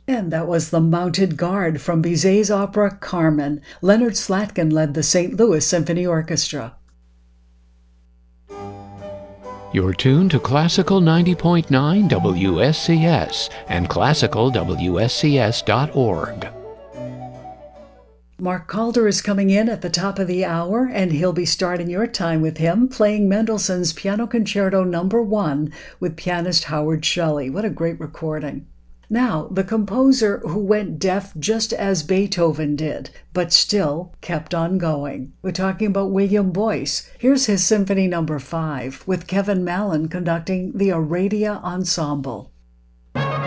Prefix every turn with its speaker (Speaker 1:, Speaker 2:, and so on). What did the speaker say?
Speaker 1: And that was the Mounted Guard from Bizet's opera Carmen. Leonard Slatkin led the St. Louis Symphony Orchestra.
Speaker 2: You're tuned to Classical 90.9 WSCS and classicalwscs.org.
Speaker 1: Mark Calder is coming in at the top of the hour, and he'll be starting your time with him playing Mendelssohn's Piano Concerto No. 1 with pianist Howard Shelley. What a great recording. Now, the composer who went deaf just as Beethoven did, but still kept on going. We're talking about William Boyce. Here's his Symphony No. 5 with Kevin Mallon conducting the Aradia Ensemble.